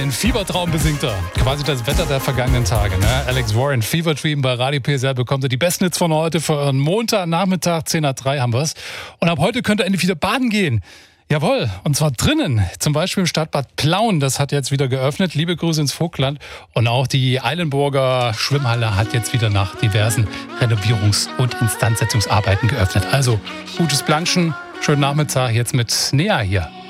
Ein Fiebertraum besingt er. Quasi das Wetter der vergangenen Tage. Ne? Alex Warren, Fever Dream bei Radio PSR bekommt ihr die besten Hits von heute. Für Montagnachmittag, 10:03 haben wir es. Und ab heute könnt ihr endlich wieder baden gehen. Jawohl, und zwar drinnen, zum Beispiel im Stadtbad Plauen, das hat jetzt wieder geöffnet. Liebe Grüße ins Vogtland. Und auch die Eilenburger Schwimmhalle hat jetzt wieder nach diversen Renovierungs- und Instandsetzungsarbeiten geöffnet. Also gutes Planschen, schönen Nachmittag jetzt mit Nea hier.